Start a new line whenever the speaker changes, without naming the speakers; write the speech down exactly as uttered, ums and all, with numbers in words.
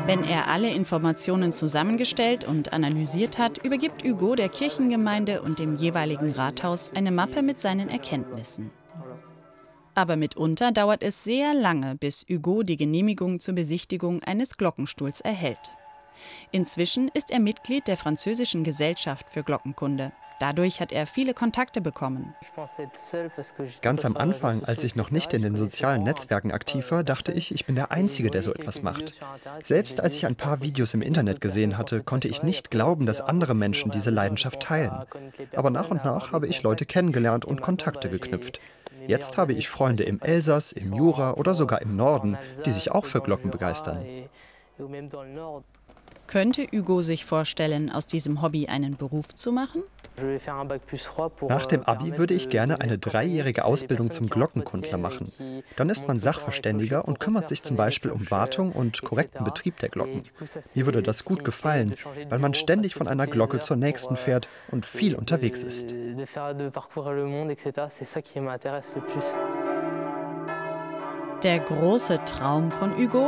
Wenn er alle Informationen zusammengestellt und analysiert hat, übergibt Hugo der Kirchengemeinde und dem jeweiligen Rathaus eine Mappe mit seinen Erkenntnissen. Aber mitunter dauert es sehr lange, bis Hugo die Genehmigung zur Besichtigung eines Glockenstuhls erhält. Inzwischen ist er Mitglied der französischen Gesellschaft für Glockenkunde. Dadurch hat er viele Kontakte bekommen.
Ganz am Anfang, als ich noch nicht in den sozialen Netzwerken aktiv war, dachte ich, ich bin der Einzige, der so etwas macht. Selbst als ich ein paar Videos im Internet gesehen hatte, konnte ich nicht glauben, dass andere Menschen diese Leidenschaft teilen. Aber nach und nach habe ich Leute kennengelernt und Kontakte geknüpft. Jetzt habe ich Freunde im Elsass, im Jura oder sogar im Norden, die sich auch für Glocken begeistern.
Könnte Hugo sich vorstellen, aus diesem Hobby einen Beruf zu machen?
Nach dem Abi würde ich gerne eine dreijährige Ausbildung zum Glockenkundler machen. Dann ist man Sachverständiger und kümmert sich zum Beispiel um Wartung und korrekten Betrieb der Glocken. Mir würde das gut gefallen, weil man ständig von einer Glocke zur nächsten fährt und viel unterwegs ist.
Der große Traum von Hugo?